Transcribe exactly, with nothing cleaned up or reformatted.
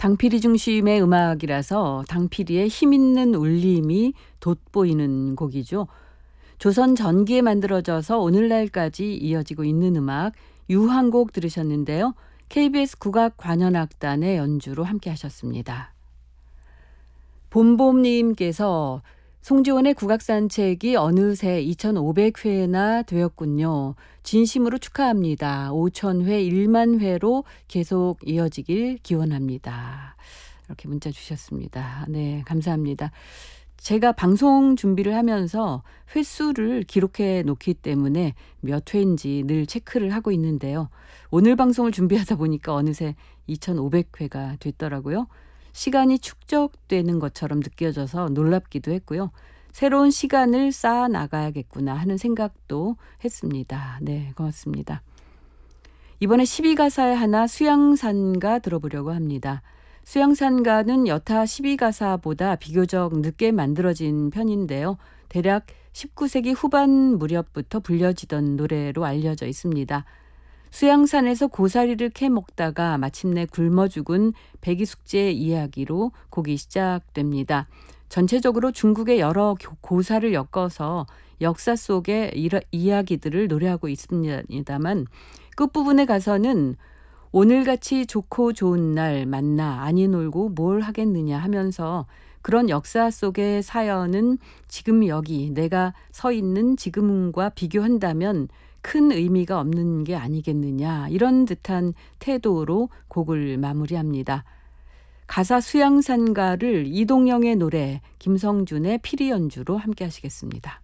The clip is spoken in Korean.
당피리 중심의 음악이라서 당피리의 힘있는 울림이 돋보이는 곡이죠. 조선 전기에 만들어져서 오늘날까지 이어지고 있는 음악 유황곡 들으셨는데요. 케이비에스 국악관현악단의 연주로 함께 하셨습니다. 봄봄님께서 송지원의 국악산책이 어느새 이천오백 회나 되었군요. 진심으로 축하합니다. 오천 회, 일만 회로 계속 이어지길 기원합니다. 이렇게 문자 주셨습니다. 네, 감사합니다. 제가 방송 준비를 하면서 횟수를 기록해 놓기 때문에 몇 회인지 늘 체크를 하고 있는데요. 오늘 방송을 준비하다 보니까 어느새 이천오백 회가 됐더라고요. 시간이 축적되는 것처럼 느껴져서 놀랍기도 했고요. 새로운 시간을 쌓아 나가야겠구나 하는 생각도 했습니다. 네, 고맙습니다. 이번에 십이 가사에 하나 수양산가 들어보려고 합니다. 수양산가는 여타 십이 가사보다 비교적 늦게 만들어진 편인데요. 대략 십구 세기 후반 무렵부터 불려지던 노래로 알려져 있습니다. 수양산에서 고사리를 캐 먹다가 마침내 굶어 죽은 백이숙제의 이야기로 곡이 시작됩니다. 전체적으로 중국의 여러 고사를 엮어서 역사 속의 이야기들을 노래하고 있습니다만 끝부분에 가서는 오늘같이 좋고 좋은 날 만나 아니 놀고 뭘 하겠느냐 하면서 그런 역사 속의 사연은 지금 여기 내가 서 있는 지금과 비교한다면 큰 의미가 없는 게 아니겠느냐 이런 듯한 태도로 곡을 마무리합니다. 가사 수양산가를 이동영의 노래 김성준의 피리 연주로 함께 하시겠습니다.